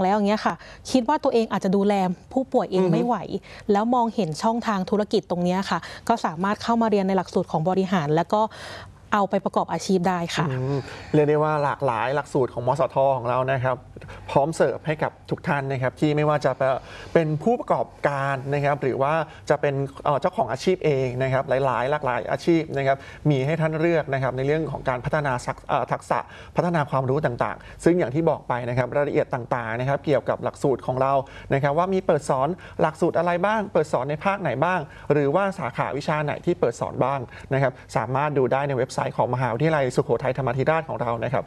แล้วอย่างเงี้ยค่ะคิดว่าตัวเองอาจจะดูแลผู้ป่วยเองไม่ไหวแล้วมองเห็นช่องทางธุรกิจตรงนี้ค่ะก็สามารถเข้ามาเรียนในหลักสูตรของบริหารแล้วก็เอาไปประกอบอาชีพได้ค่ะเรียกได้ว่าหลากหลายหลักสูตรของมสท.ของเรานะครับพร้อมเสิร์ฟให้กับทุกท่านนะครับที่ไม่ว่าจะเป็นผู้ประกอบการนะครับหรือว่าจะเป็นเจ้าของอาชีพเองนะครับหลากหลายอาชีพนะครับมีให้ท่านเลือกนะครับในเรื่องของการพัฒนาทักษะพัฒนาความรู้ต่างๆซึ่งอย่างที่บอกไปนะครับรายละเอียดต่างๆนะครับเกี่ยวกับหลักสูตรของเรานะครับว่ามีเปิดสอนหลักสูตรอะไรบ้างเปิดสอนในภาคไหนบ้างหรือว่าสาขาวิชาไหนที่เปิดสอนบ้างนะครับสามารถดูได้ในเว็บไซต์ของมหาวิทยาลัยสุโขทัยธรรมาธิราชของเรานะครับ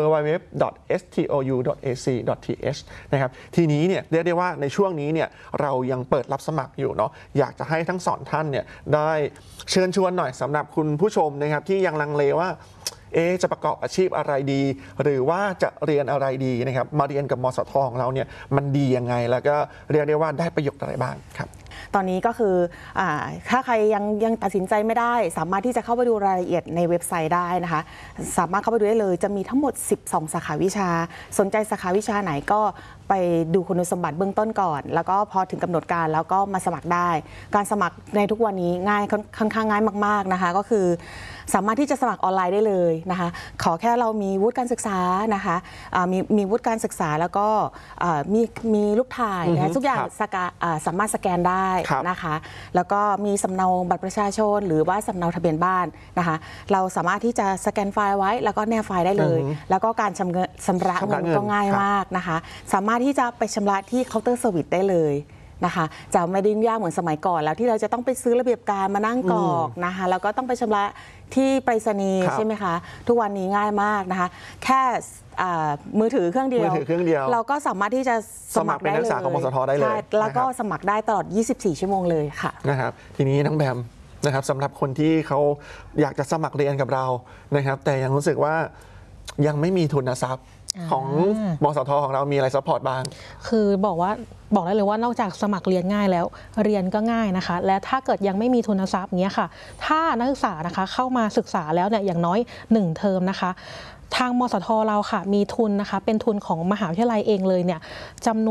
www.stou.ac.th นะครับทีนี้เนี่ยเรียกได้ว่าในช่วงนี้เนี่ยเรายังเปิดรับสมัครอยู่เนาะอยากจะให้ทั้งสองท่านเนี่ยได้เชิญชวนหน่อยสำหรับคุณผู้ชมนะครับที่ยังลังเลว่าจะประกอบอาชีพอะไรดีหรือว่าจะเรียนอะไรดีนะครับมาเรียนกับมสท.ของเราเนี่ยมันดียังไงแล้วก็เรียกได้ว่าได้ประโยชน์อะไรบ้างครับตอนนี้ก็คือถ้าใครยังตัดสินใจไม่ได้สามารถที่จะเข้าไปดูรายละเอียดในเว็บไซต์ได้นะคะสามารถเข้าไปดูได้เลยจะมีทั้งหมด12สาขาวิชาสนใจสาขาวิชาไหนก็ไปดูคุณสมบัติเบื้องต้นก่อนแล้วก็พอถึงกำหนดการแล้วก็มาสมัครได้การสมัครในทุกวันนี้ง่ายค่อนข้างง่ายมากๆนะคะก็คือสามารถที่จะสมัครออนไลน์ได้เลยนะคะขอแค่เรามีวุฒิการศึกษานะคะมีวุฒิการศึกษาแล้วก็มีรูปถ่ายนะทุกอย่างสามารถสแกนได้นะคะแล้วก็มีสำเนาบัตรประชาชนหรือว่าสำเนาทะเบียนบ้านนะคะเราสามารถที่จะสแกนไฟล์ไว้แล้วก็แนบไฟล์ได้เลยแล้วก็การชำระเงินก็ง่ายมากนะคะสามารถที่จะไปชำระที่เคาน์เตอร์เซอร์วิสได้เลยนะคะจะไม่ได้ยากเหมือนสมัยก่อนแล้วที่เราจะต้องไปซื้อระเบียบการมานั่งกรอกนะคะแล้วก็ต้องไปชำระที่ไปรษณีย์ใช่ไหมคะทุกวันนี้ง่ายมากนะคะแค่มือถือเครื่องเดียวเราก็สามารถที่จะสมัครได้เลยเป็นนักศึกษาของมสท.ได้เลยแล้วก็สมัครได้ตลอด24ชั่วโมงเลยค่ะนะครับทีนี้น้องแบมนะครับสำหรับคนที่เขาอยากจะสมัครเรียนกับเรานะครับแต่ยังรู้สึกว่ายังไม่มีทุนทรัพย์ของมสท.ของเรามีอะไรซัพพอร์ตบ้างคือบอกได้เลยว่านอกจากสมัครเรียนง่ายแล้วเรียนก็ง่ายนะคะและถ้าเกิดยังไม่มีทุนทรัพย์อย่างเงี้ยค่ะถ้านักศึกษานะคะเข้ามาศึกษาแล้วเนี่ยอย่างน้อย1เทอมนะคะทางมสท.เราค่ะมีทุนนะคะเป็นทุนของมหาวิทยาลัยเองเลยเนี่ยจำน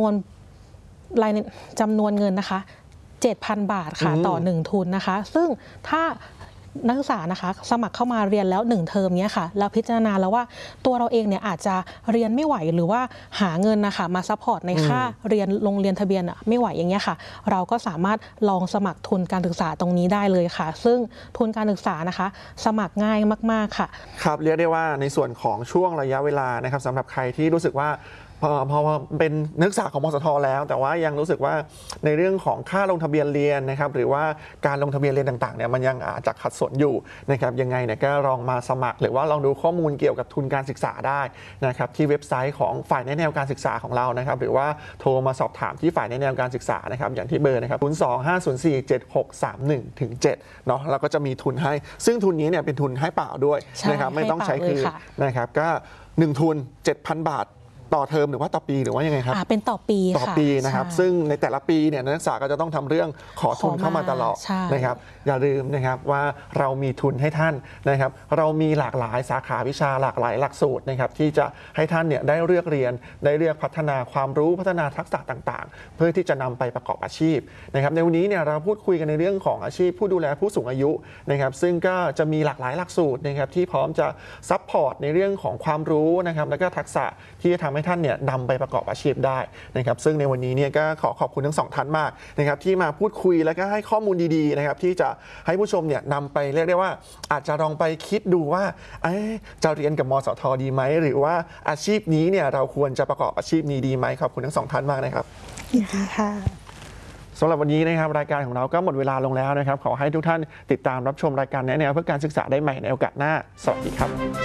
วนเงินนะคะ 7,000 บาทค่ะต่อ1ทุนนะคะซึ่งถ้านักศึกษานะคะสมัครเข้ามาเรียนแล้ว1เทอมเนี้ยค่ะเราพิจารณาแล้วว่าตัวเราเองเนี่ยอาจจะเรียนไม่ไหวหรือว่าหาเงินนะคะมาซัพพอร์ตในค่าเรียนโรงเรียนทะเบียนไม่ไหวอย่างเงี้ยค่ะเราก็สามารถลองสมัครทุนการศึกษาตรงนี้ได้เลยค่ะซึ่งทุนการศึกษานะคะสมัครง่ายมากๆค่ะครับเรียกได้ว่าในส่วนของช่วงระยะเวลานะครับสำหรับใครที่รู้สึกว่าพอเป็นนักศึกษาของมสท.แล้วแต่ว่ายังรู้สึกว่าในเรื่องของค่าลงทะเบียนเรียนนะครับหรือว่าการลงทะเบียนเรียนต่างๆเนี่ยมันยังอาจจะขัดสนอยู่นะครับยังไงเนี่ยก็ลองมาสมัครหรือว่าลองดูข้อมูลเกี่ยวกับทุนการศึกษาได้นะครับที่เว็บไซต์ของฝ่ายแนะแนวการศึกษาของเรานะครับหรือว่าโทรมาสอบถามที่ฝ่ายแนะแนวการศึกษานะครับอย่างที่เบอร์นะครับ025047631-7เนาะแล้วก็จะมีทุนให้ซึ่งทุนนี้เนี่ยเป็นทุนให้เปล่าด้วยนะครับไม่ต้องใช้คืนนะครับก็1ทุน 7,000 บาทต่อเทอมหรือว่าต่อปีหรือว่ายังไงครับเป็นต่อปีต่อปีนะครับซึ่งในแต่ละปีเนี่ยนักศึกษาก็จะต้องทำเรื่องขอทุนเข้ามาตลอดนะครับอย่าลืมนะครับว่าเรามีทุนให้ท่านนะครับเรามีหลากหลายสาขาวิชาหลากหลายหลักสูตรนะครับที่จะให้ท่านเนี่ยได้เลือกเรียนได้เลือกพัฒนาความรู้พัฒนาทักษะต่างๆเพื่อที่จะนำไปประกอบอาชีพนะครับในวันนี้เนี่ยเราพูดคุยกันในเรื่องของอาชีพผู้ดูแลผู้สูงอายุนะครับซึ่งก็จะมีหลากหลายหลักสูตรนะครับที่พร้อมจะซัพพอร์ตในเรื่องของความรู้นะครับแล้วก็ทักษะที่จะทำให้ท่านเนี่ยนำไปประกอบอาชีพได้นะครับซึ่งในวันนี้เนี่ยก็ขอบคุณทั้งสองท่านมากนะครับที่มาพูดคุยแล้วก็ให้ข้อมูลดีๆนะครับที่จะให้ผู้ชมเนี่ยนำไปเรียกได้ว่าอาจจะลองไปคิดดูว่าจะเรียนกับมสท.ดีไหมหรือว่าอาชีพนี้เนี่ยเราควรจะประกอบอาชีพนี้ดีไหมขอบคุณทั้งสองท่านมากนะครับค่ะสำหรับวันนี้นะครับรายการของเราก็หมดเวลาลงแล้วนะครับขอให้ทุกท่านติดตามรับชมรายการแนะแนวเพื่อการศึกษาได้ใหม่ในโอกาสหน้าสวัสดีครับ